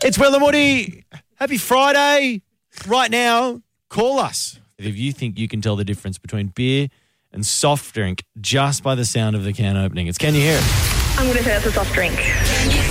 It's Will and Woody. Happy Friday. Right now, call us if you think you can tell the difference between beer and soft drink just by the sound of the can opening. It's Can You Hear It? I'm going to say that's a soft drink.